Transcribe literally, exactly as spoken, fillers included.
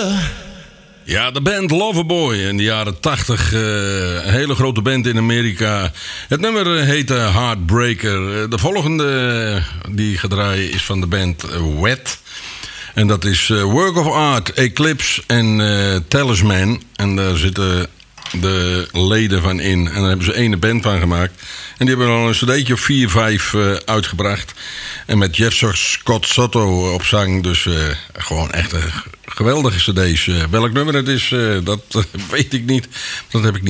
Ja, de band Loverboy in de jaren tachtig. Uh, een hele grote band in Amerika. Het nummer heette Heartbreaker. De volgende die gedraaid is van de band Wet. En dat is uh, Work of Art, Eclipse en uh, Talisman. En daar zitten de leden van in. En daar hebben ze één band van gemaakt. En die hebben al een cd'tje of vier, vijf uh, uitgebracht. En met Jeff Scott Soto op zang. Dus uh, gewoon echt een geweldige cd's. Uh, welk nummer het is, uh, dat uh, weet ik niet. Dat heb ik niet.